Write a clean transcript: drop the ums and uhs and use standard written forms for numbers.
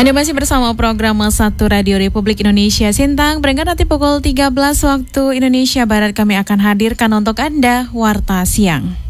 Anda masih bersama program 1 Radio Republik Indonesia Sintang. Berangkat nanti pukul 13 waktu Indonesia Barat kami akan hadirkan untuk Anda Warta Siang.